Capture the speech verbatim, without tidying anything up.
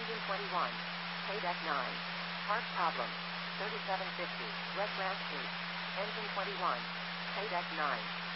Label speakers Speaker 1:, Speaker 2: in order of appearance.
Speaker 1: Engine twenty-one. Paydeck nine. Part problem. thirty-seven fifty. West Grant Street. Engine twenty-one. Paydeck nine.